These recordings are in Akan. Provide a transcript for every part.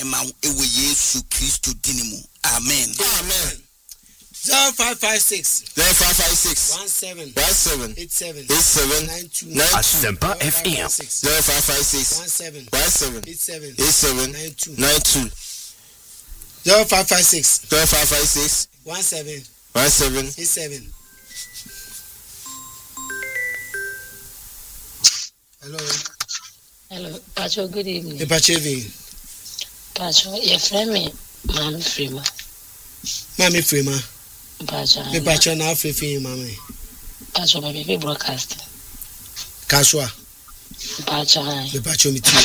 ema ewe Yesu Kristo dinimu. Amen. Amen. 0556 17 87 92 Asempa FM 0556 17 92 0556 17 87 Hello, Pacho, good evening. Pacho, your friend me, Mami Frima. Pacho, me Pacho now free Mami. Pacho, my baby broadcast. Kaswa. Pacho, me Pacho me too.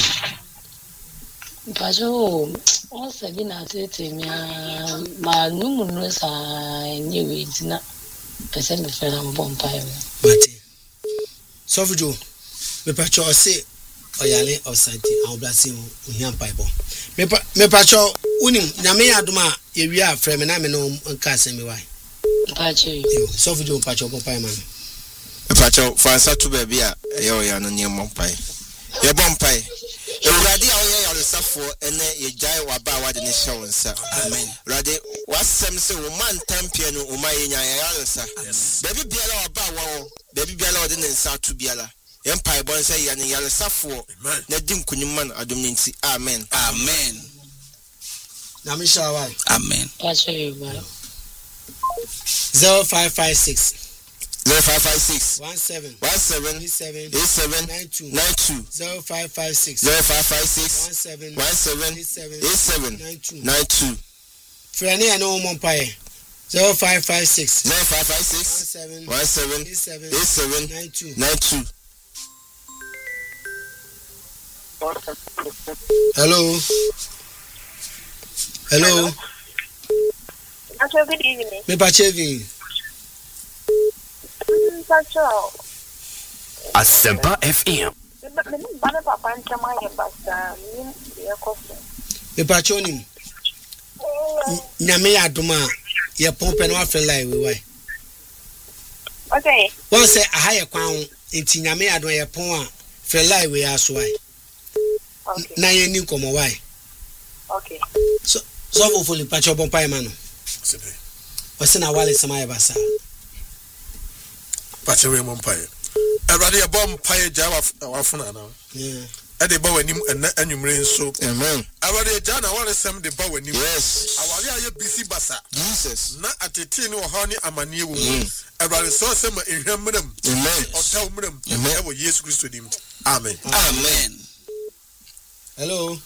Pacho, what's a dinner to me? My numerous new weeds na. Person me friend am bomb pie. Mate. Sofujo. Me Pacho say oyale osante awblase ohian bible me pacho unim nyame adoma ye wi afre me na me no nka asemi wai pacho so fujo pacho popai man me pacho fansa to baby a ye oya no ne mompai ye bompai ewurade a oya yaresafo ene ye jai waba wade ne hye wonsa amen urade wasem se wo man tampie no o maye nya yaresa baby biala waba wo baby biala wade ne nsa to biala Empire born say ya ni yale safo na dim kunyuma adom nti amen amen na me shawai amen 0556 17 87 92 0556 17 92 Frene and no mompae 0556 17 92 Hello. Pacho, good evening. Me Pachevi. Pacho. Asempa FM. Me Pacho nim. Nyame adoma ye pompe no afa lai we why. Okay. One say aha ye kwan enti nyame adoma ye pon a fa lai we aso why. Okay. Na ye ni komo why. Okay. So for Pacho bompai mano. Sibe. Wase na wale sama ye basa. Pacho we bompai. Everybody a bompai jawa wafuna na. Yeah. Ade ba wanim anwumre nso. Amen. Everybody jana wale sem de ba wanim. Yes. Awale aye bisi basa. Jesus. Na atete ni ohani amanie wo. Everybody so sem ehwamram. Amen. Otawmram. Amen. Ewo Yesu Kristo dim. Amen. Amen. Hello,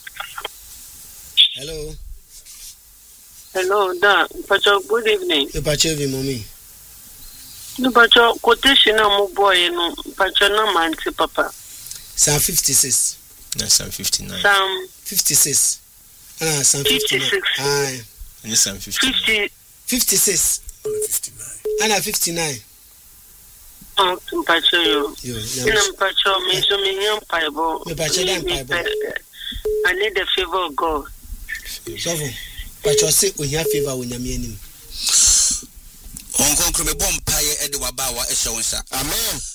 Da. Pacho, good evening. Me Pachevi mommy. No, Pacho, quotation no boy, no, Pacho, no man, papa. Psalm 56. No, Psalm 59. Psalm 56. Psalm 59. Aye. And Psalm 59. 56. 59. 59. Oh, Pacho, Yo. Pacho, me so me young Bible. Me Pacho dan Bible. I need the favor of God. So Pacho say ohia favor wo nyame anim. Onkonkro me bom paye e de waba wa e hye wonsa. Amen.